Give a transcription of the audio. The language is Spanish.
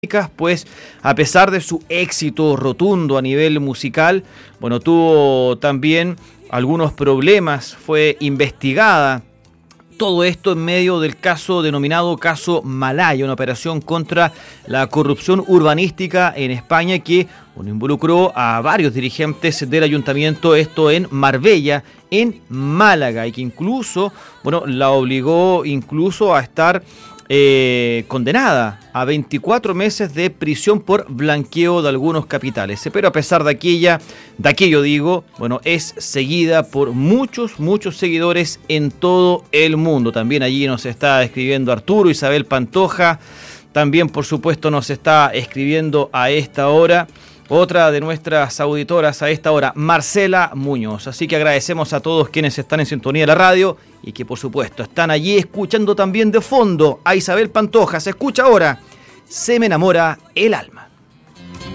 pues a pesar de su éxito rotundo a nivel musical, bueno, tuvo también algunos problemas, fue investigada. Todo esto en medio del caso denominado Caso Malaya, una operación contra la corrupción urbanística en España que involucró a varios dirigentes del ayuntamiento, esto en Marbella, en Málaga, y que incluso, la obligó incluso a estar condenada a 24 meses de prisión por blanqueo de algunos capitales. Pero a pesar de aquello, es seguida por muchos seguidores en todo el mundo. También allí nos está escribiendo Arturo, Isabel Pantoja, también por supuesto nos está escribiendo a esta hora otra de nuestras auditoras a esta hora, Marcela Muñoz. Así que agradecemos a todos quienes están en sintonía de la radio y que por supuesto están allí escuchando también de fondo a Isabel Pantoja. Se escucha ahora, Se me enamora el alma.